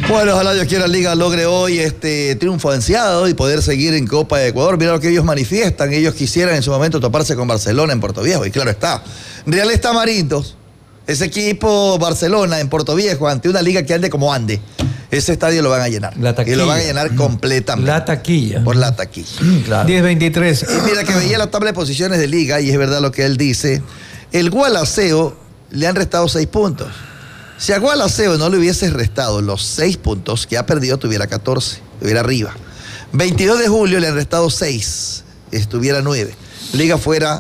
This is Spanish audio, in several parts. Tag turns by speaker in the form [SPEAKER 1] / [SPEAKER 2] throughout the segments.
[SPEAKER 1] Bueno, ojalá Dios quiera, la Liga logre hoy triunfo ansiado y poder seguir en Copa de Ecuador. Mira lo que ellos manifiestan. Ellos quisieran en su momento toparse con Barcelona en Puerto Viejo. Y claro está. Real Tamarindos, ese equipo Barcelona en Puerto Viejo, ante una liga que ande como ande, ese estadio lo van a llenar.
[SPEAKER 2] La taquilla.
[SPEAKER 1] Y lo van a llenar completamente.
[SPEAKER 2] La taquilla.
[SPEAKER 1] Por la taquilla.
[SPEAKER 2] Claro.
[SPEAKER 3] 10-23.
[SPEAKER 1] Y mira que veía la tabla de posiciones de liga y es verdad lo que él dice. El Gualaceo le han restado 6 puntos. Si a Gualaceo no le hubiese restado los 6 puntos que ha perdido, tuviera 14, estuviera arriba. 22 de julio le han restado 6, estuviera 9. Liga fuera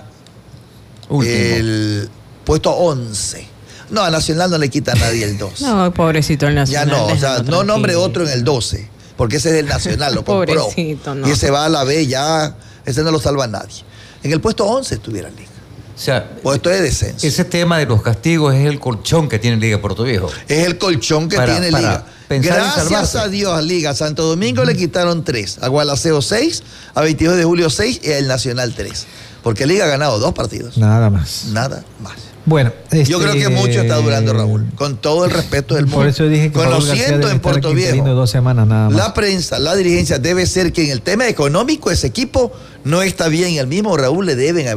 [SPEAKER 1] el puesto 11. No, a Nacional no le quita a nadie el 2.
[SPEAKER 4] No, pobrecito el Nacional.
[SPEAKER 1] Ya no, o sea, no nombre otro en el 12, porque ese es del Nacional, lo compró.
[SPEAKER 4] Pobrecito, no.
[SPEAKER 1] Y ese va a la B ya, ese no lo salva a nadie. En el puesto 11 estuviera Liga.
[SPEAKER 2] O sea,
[SPEAKER 1] puesto de descenso.
[SPEAKER 2] Ese tema de los castigos es el colchón que tiene Liga Puerto Viejo.
[SPEAKER 1] Es el colchón que tiene Liga. Gracias a Dios, Liga. Santo Domingo le quitaron 3, a Gualaceo 6, a 22 de julio 6 y al Nacional 3. Porque Liga ha ganado 2 partidos.
[SPEAKER 3] Nada más.
[SPEAKER 1] Nada más.
[SPEAKER 3] Bueno,
[SPEAKER 1] yo creo que mucho está durando, Raúl, con todo el respeto del mundo.
[SPEAKER 3] Por eso dije que
[SPEAKER 1] conociendo en Puerto Viejo,
[SPEAKER 3] 2 semamas nada más.
[SPEAKER 1] La prensa, la dirigencia debe ser que en el tema económico ese equipo no está bien. Al mismo Raúl le deben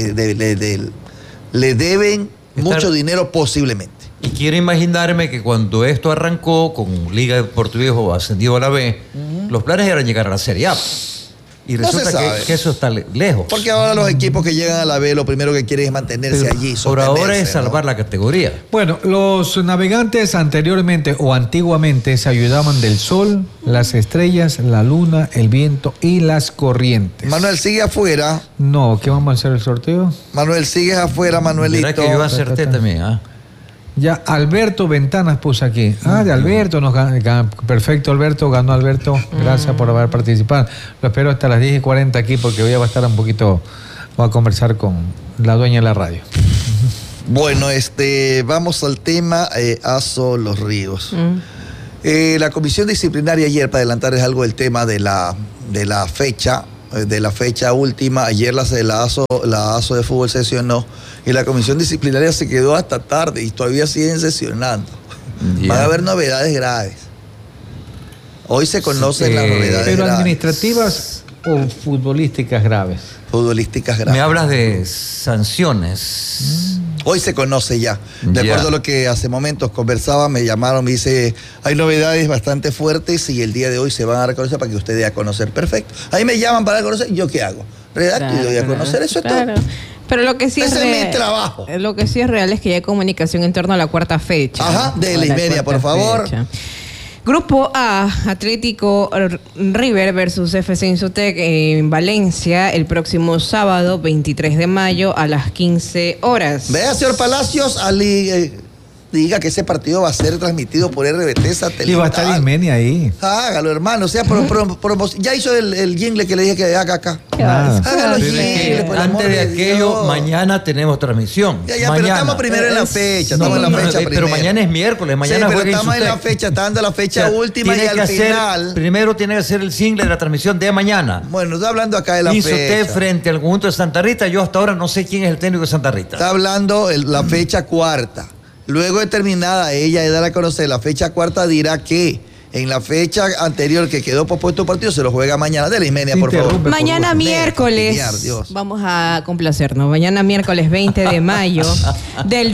[SPEAKER 1] le deben mucho dinero posiblemente.
[SPEAKER 2] Y quiero imaginarme que cuando esto arrancó con Liga de Puerto Viejo ascendido a la B, los planes eran llegar a la Serie A. Y resulta que eso está lejos.
[SPEAKER 1] Porque ahora los equipos que llegan a la B lo primero que quieren es mantenerse allí.
[SPEAKER 2] Por ahora es salvar la categoría.
[SPEAKER 3] Bueno, los navegantes anteriormente o antiguamente se ayudaban del sol, las estrellas, la luna, el viento y las corrientes.
[SPEAKER 1] Manuel, sigue afuera.
[SPEAKER 3] No, ¿qué vamos a hacer el sorteo?
[SPEAKER 1] Manuel, sigues afuera, Manuelito.
[SPEAKER 2] Mira que yo acerté también, ¿ah?
[SPEAKER 3] Ya, Alberto Ventanas puso aquí. De Alberto, perfecto, Alberto, ganó Alberto. Gracias por haber participado. Lo espero hasta las 10:40 aquí porque voy a estar un poquito, voy a conversar con la dueña de la radio.
[SPEAKER 1] Bueno, vamos al tema Aso Los Ríos. La comisión disciplinaria ayer, para adelantarles algo del tema de la fecha, última, ayer la ASO de fútbol sesionó y la comisión disciplinaria se quedó hasta tarde y todavía siguen sesionando. Van a haber novedades graves. Hoy se conocen las novedades
[SPEAKER 3] pero
[SPEAKER 1] graves.
[SPEAKER 3] ¿Administrativas o futbolísticas graves?
[SPEAKER 1] Futbolísticas graves.
[SPEAKER 2] Me hablas de sanciones.
[SPEAKER 1] Hoy se conoce ya. De acuerdo a lo que hace momentos conversaba, me llamaron, me dice, hay novedades bastante fuertes y el día de hoy se van a reconocer para que usted dé a conocer. Perfecto. Ahí me llaman para conocer, ¿yo qué hago? Redacto y doy a conocer, eso es todo.
[SPEAKER 4] Pero lo que sí
[SPEAKER 1] ese es mi trabajo.
[SPEAKER 4] Lo que sí es real es que ya hay comunicación en torno a la cuarta fecha.
[SPEAKER 1] Ajá, de la media, por favor.
[SPEAKER 4] Grupo A, Atlético River versus FC Insutec en Valencia el próximo sábado 23 de mayo a las 15 horas.
[SPEAKER 1] Vea, señor Palacios, diga que ese partido va a ser transmitido por RBT satelital.
[SPEAKER 3] Y va a estar Ismeni ahí.
[SPEAKER 1] Hágalo, hermano. O sea, ya hizo el jingle que le dije que haga acá.
[SPEAKER 3] Hágalo
[SPEAKER 1] jingle,
[SPEAKER 2] antes de aquello, mañana tenemos transmisión.
[SPEAKER 1] Ya, mañana. Pero estamos primero en la fecha.
[SPEAKER 2] Pero mañana es miércoles. Mañana
[SPEAKER 1] pero estamos en la fecha, está dando la fecha última y al final.
[SPEAKER 2] Primero tiene que ser el jingle de la transmisión de mañana.
[SPEAKER 1] Bueno, está hablando acá de la
[SPEAKER 2] Hizo
[SPEAKER 1] fecha.
[SPEAKER 2] usted frente al conjunto de Santa Rita. Yo hasta ahora no sé quién es el técnico de Santa Rita.
[SPEAKER 1] Está hablando la fecha cuarta. Luego de terminada ella de dar a conocer la fecha cuarta, dirá que en la fecha anterior que quedó pospuesto el partido se lo juega mañana. De la Ismenia, por favor.
[SPEAKER 4] Mañana miércoles, vamos a complacernos, mañana miércoles 20 de mayo del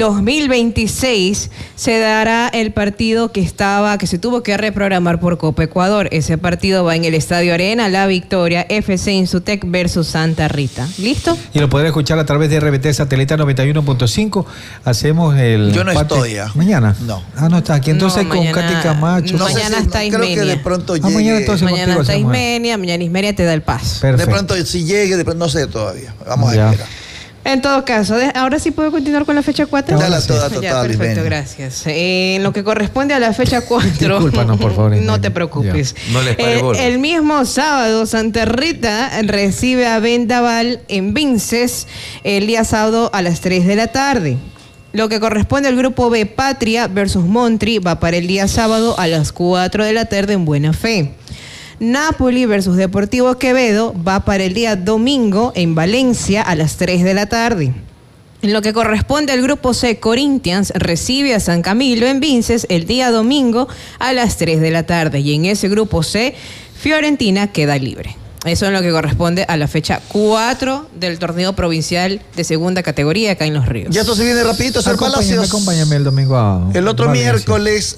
[SPEAKER 4] 2026 se dará el partido que se tuvo que reprogramar por Copa Ecuador. Ese partido va en el Estadio Arena La Victoria, FC Insutec versus Santa Rita. ¿Listo?
[SPEAKER 3] Y lo podrá escuchar a través de RBT Satelital 91.5. Hacemos el
[SPEAKER 1] Yo no estoy ya.
[SPEAKER 3] ¿Mañana?
[SPEAKER 1] No.
[SPEAKER 3] No está aquí. Entonces
[SPEAKER 4] no,
[SPEAKER 3] con Katy Camacho.
[SPEAKER 4] No, mañana está
[SPEAKER 1] creo que de pronto llegue.
[SPEAKER 4] Mañana está Ismenia, mañana Ismenia te da el paso.
[SPEAKER 3] Perfecto.
[SPEAKER 1] De pronto si llegue, de pronto no sé todavía. Vamos a esperar.
[SPEAKER 4] En todo caso, ahora sí puedo continuar con la fecha 4.
[SPEAKER 1] Dale toda total.
[SPEAKER 4] Ya, perfecto, gracias. En lo que corresponde a la fecha 4.
[SPEAKER 3] Discúlpanos, por favor.
[SPEAKER 4] No te preocupes.
[SPEAKER 2] No les pare bola.
[SPEAKER 4] El mismo sábado, Santa Rita recibe a Vendaval en Vinces el día sábado a las 3 de la tarde. Lo que corresponde al grupo B, Patria versus Montri, va para el día sábado a las 4 de la tarde en Buena Fe. Napoli versus Deportivo Quevedo va para el día domingo en Valencia a las 3 de la tarde. En lo que corresponde al grupo C, Corinthians recibe a San Camilo en Vinces el día domingo a las 3 de la tarde. Y en ese grupo C, Fiorentina queda libre. Eso es lo que corresponde a la fecha 4 del torneo provincial de segunda categoría acá en Los Ríos.
[SPEAKER 1] Ya esto se viene rapidito, señor Palacios.
[SPEAKER 3] Acompáñame el domingo
[SPEAKER 1] El otro miércoles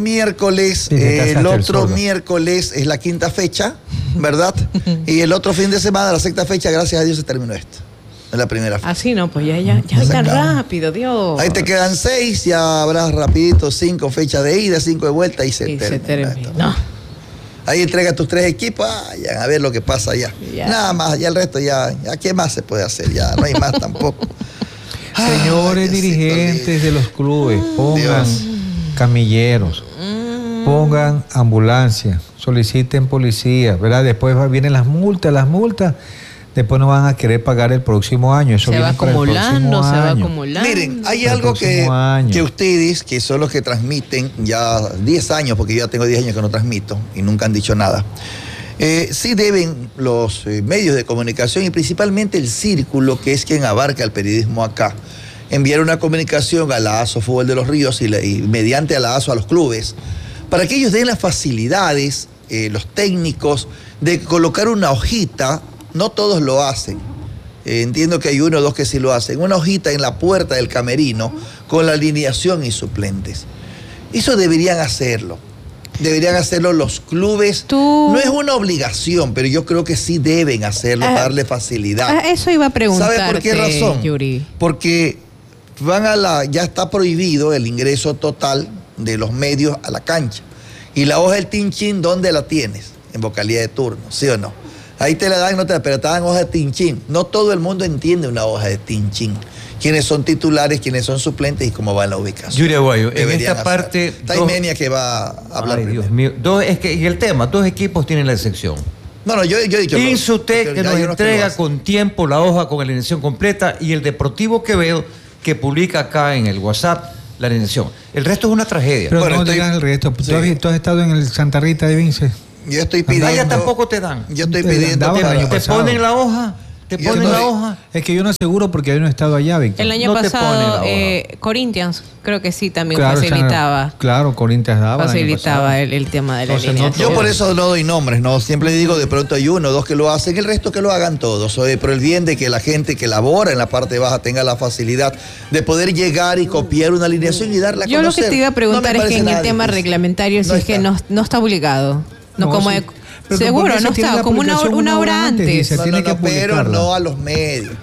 [SPEAKER 1] es la quinta fecha, ¿verdad? Y el otro fin de semana, la sexta fecha, gracias a Dios se terminó esto. Es la primera fecha.
[SPEAKER 4] Así no, pues ya tan rápido, Dios.
[SPEAKER 1] Ahí te quedan 6, ya habrás rapidito 5 fechas de ida, 5 de vuelta y se termina. Ahí entrega tus 3 equipos, a ver lo que pasa allá. Nada más, ya el resto ya ¿qué más se puede hacer? Ya no hay más tampoco.
[SPEAKER 3] Señores dirigentes de los clubes, pongan camilleros, pongan ambulancia, soliciten policía, ¿verdad? Después vienen las multas, después no van a querer pagar el próximo año. Eso
[SPEAKER 4] se va acumulando.
[SPEAKER 1] Miren, hay algo que ustedes, que son los que transmiten ya 10 años, porque yo ya tengo 10 años que no transmito y nunca han dicho nada, sí deben los medios de comunicación y principalmente el círculo, que es quien abarca el periodismo acá, enviar una comunicación a la ASO Fútbol de Los Ríos y mediante a la ASO a los clubes, para que ellos den las facilidades, los técnicos, de colocar una hojita. No todos lo hacen. Entiendo que hay 1 o 2 que sí lo hacen. Una hojita en la puerta del camerino con la alineación y suplentes. Eso deberían hacerlo. Deberían hacerlo los clubes. No es una obligación, pero yo creo que sí deben hacerlo para darle facilidad.
[SPEAKER 4] Eso iba a preguntarte,
[SPEAKER 1] ¿sabe por qué razón?
[SPEAKER 4] Yuri.
[SPEAKER 1] Porque ya está prohibido el ingreso total de los medios a la cancha. Y la hoja del tinchín, ¿dónde la tienes? En vocalía de turno, ¿sí o no? Ahí te la dan, pero te dan hoja de tinchín. No todo el mundo entiende una hoja de tinchín. Quiénes son titulares, quiénes son suplentes y cómo va en la ubicación.
[SPEAKER 2] Yuri Aguayo, en esta parte...
[SPEAKER 1] Está Imenia que va a hablar primero.
[SPEAKER 2] Dios mío. Y el tema, 2 equipos tienen la excepción.
[SPEAKER 1] No, yo he dicho...
[SPEAKER 2] Piense usted que nos entrega con tiempo la hoja con alineación completa y el Deportivo Quevedo que publica acá en el WhatsApp la alineación. El resto es una tragedia.
[SPEAKER 3] Pero no digas el resto. Sí. ¿Tú has estado en el Santa Rita de Vinces?
[SPEAKER 1] Yo estoy pidiendo...
[SPEAKER 2] Allá tampoco te dan.
[SPEAKER 1] Yo estoy pidiendo...
[SPEAKER 2] ¿Te ponen la hoja? ¿Te ponen la hoja?
[SPEAKER 3] Es que yo no aseguro porque yo no he estado allá, Víctor.
[SPEAKER 4] El año pasado, Corinthians, creo que sí, también facilitaba.
[SPEAKER 3] Claro, Corinthians daba.
[SPEAKER 4] Facilitaba el tema de la alineación.
[SPEAKER 1] Yo por eso no doy nombres, ¿no? Siempre digo, de pronto hay 1 o 2 que lo hacen, el resto que lo hagan todos. Por el bien de que la gente que labora en la parte baja tenga la facilidad de poder llegar y copiar una alineación y darla a conocer.
[SPEAKER 4] Yo lo que te iba a preguntar es que en el tema reglamentario, si es que no está obligado. No como... Seguro, no está, como una hora antes.
[SPEAKER 1] Pero no a los medios.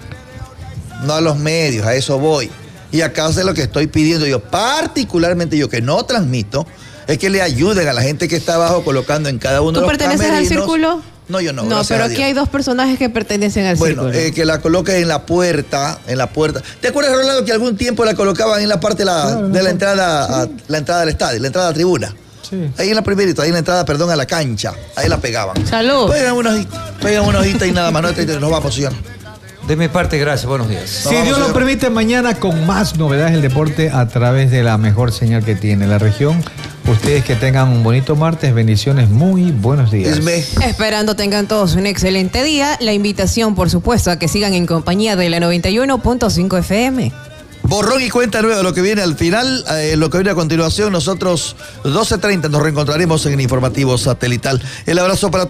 [SPEAKER 1] No a los medios, a eso voy. Y acá es lo que estoy pidiendo yo, particularmente yo que no transmito, es que le ayuden a la gente que está abajo colocando en cada uno de los camerinos. ¿Tú perteneces al círculo? No, yo no.
[SPEAKER 4] No, pero aquí hay 2 personajes que pertenecen al círculo.
[SPEAKER 1] Bueno, que la coloquen en la puerta. ¿Te acuerdas, Rolando, que algún tiempo la colocaban en la parte de la entrada, la entrada del estadio, la entrada a la tribuna? Sí. Ahí en la primerita, ahí en la entrada, a la cancha. Ahí la pegaban.
[SPEAKER 4] Salud.
[SPEAKER 1] Pegan una hojita y nada más. Nos vamos, señor.
[SPEAKER 2] De mi parte, gracias. Buenos días.
[SPEAKER 3] Si Dios lo permite, mañana con más novedades del deporte a través de la mejor señal que tiene la región. Ustedes que tengan un bonito martes. Bendiciones. Muy buenos días.
[SPEAKER 4] Esperando tengan todos un excelente día. La invitación, por supuesto, a que sigan en compañía de la 91.5 FM.
[SPEAKER 1] Borrón y cuenta nueva, lo que viene al final, lo que viene a continuación. Nosotros 12:30 nos reencontraremos en el informativo satelital. El abrazo para todos.